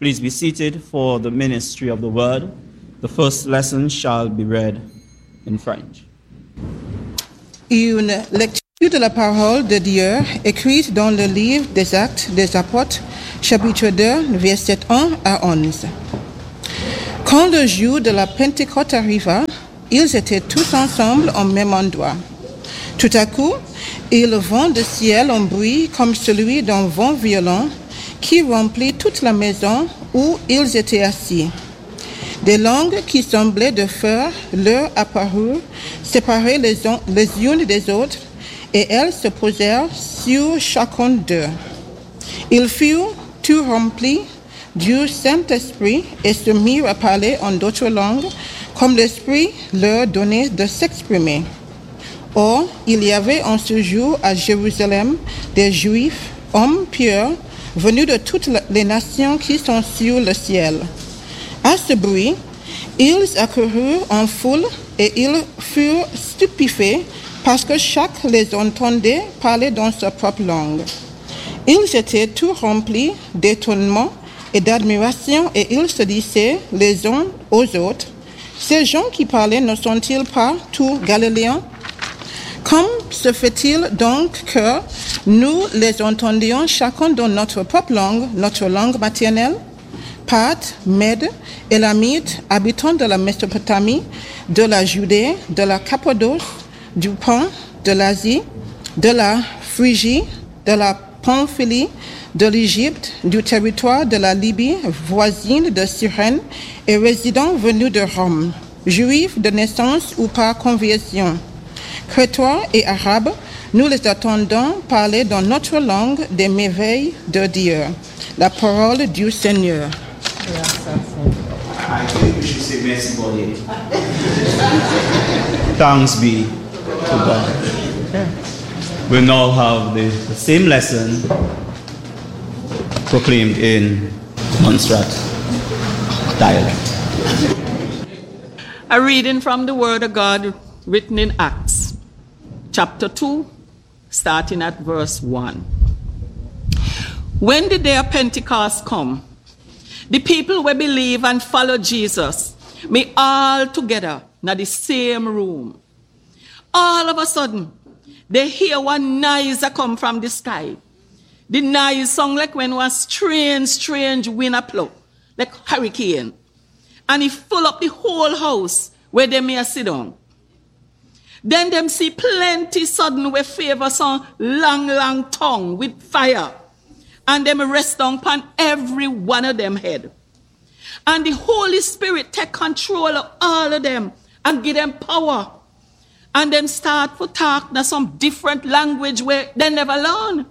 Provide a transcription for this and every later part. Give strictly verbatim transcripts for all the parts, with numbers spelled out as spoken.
Please be seated for the ministry of the word. The first lesson shall be read in French. Une lecture de la parole de Dieu écrite dans le livre des Actes des Apôtres, chapitre deux, versets un à onze. Quand le jour de la Pentecôte arriva, ils étaient tous ensemble au même endroit. Tout à coup, il vint du ciel un bruit comme celui d'un vent violent qui remplit toute la maison où ils étaient assis. Des langues qui semblaient de feu leur apparurent, séparées les, on- les unes des autres, et elles se posèrent sur chacun d'eux. Ils furent tout remplis du Saint-Esprit et se mirent à parler en d'autres langues, comme l'Esprit leur donnait de s'exprimer. Or, il y avait en ce jour à Jérusalem des Juifs, hommes pieux, venus de toutes les nations qui sont sur le ciel. À ce bruit, ils accoururent en foule et ils furent stupéfaits parce que chaque les entendait parler dans sa propre langue. Ils étaient tous remplis d'étonnement et d'admiration et ils se disaient les uns aux autres, « Ces gens qui parlaient ne sont-ils pas tous galiléens ? Comment se fait-il donc que nous les entendions chacun dans notre propre langue, notre langue maternelle ? Parthes, Mèdes, Élamites, habitants de la Mésopotamie, de la Judée, de la Cappadoce, du Pont, de l'Asie, de la Phrygie, de la Pamphylie, de l'Égypte, du territoire de la Libye voisine de Cyrène et résidents venus de Rome, juifs de naissance ou par conversion. Crétois et Arabes, nous les attendons parler dans notre langue des merveilles de Dieu. La parole du Seigneur. I think we should say merci Body. Thanks be to God. We now have the, the same lesson proclaimed in Montserrat dialect. A reading from the Word of God written in Acts, chapter two, starting at verse one. When the day of Pentecost come, the people will believe and follow Jesus, me all together in the same room. All of a sudden, they hear one noise that come from the sky. The noise sound like when one strange, strange wind a blow, like hurricane. And it full up the whole house where they may sit down. Then them see plenty sudden with favor some long, long tongue with fire. And them rest down upon every one of them head. And the Holy Spirit take control of all of them and give them power. And them start to talk in some different language where they never learn.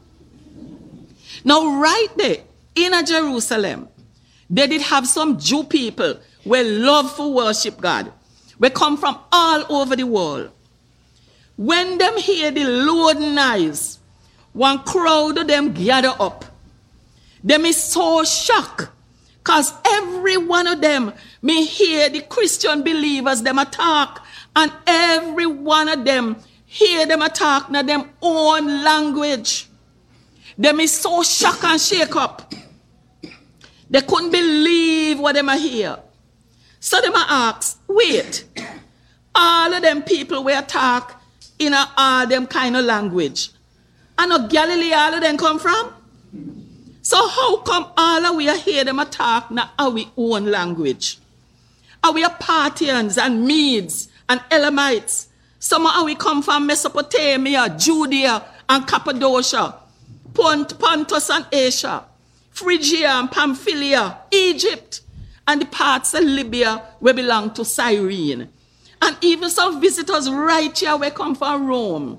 Now right there in a Jerusalem, they did have some Jew people where love for worship God. We come from all over the world. When them hear the loud noise, one crowd of them gather up. Them is so shocked, because every one of them may hear the Christian believers them attack, and every one of them hear them attack in their own language. Them is so shocked and shake up. They couldn't believe what them hear. So them ask, wait, all of them people will attack in a, all them kind of language. And of Galilee all of them come from? So how come all of we are hear them attack in our own language? Are we Parthians and Medes and Elamites? Some of we come from Mesopotamia, Judea and Cappadocia, Pont, Pontus and Asia, Phrygia and Pamphylia, Egypt, and the parts of Libya where belong to Cyrene. And even some visitors right here where come from Rome.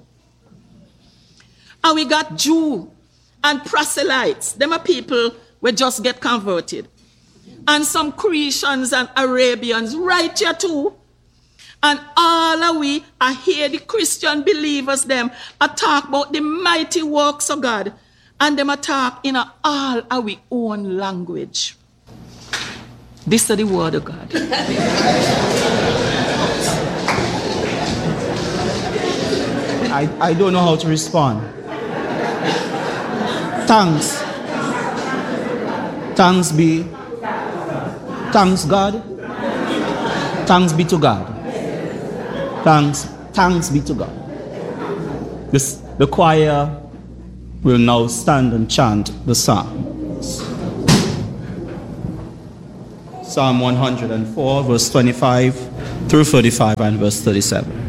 And we got Jew and proselytes. Them are people who just get converted. And some Cretians and Arabians right here too. And all of we are here, the Christian believers, them are talk about the mighty works of God. And them are talk in a all our own language. This is the word of God. I, I don't know how to respond. Thanks. Thanks be Thanks God. Thanks be to God. Thanks, thanks be to God. This, the choir will now stand and chant the psalms. Psalm one hundred four, verse twenty-five through thirty-five, and verse thirty-seven.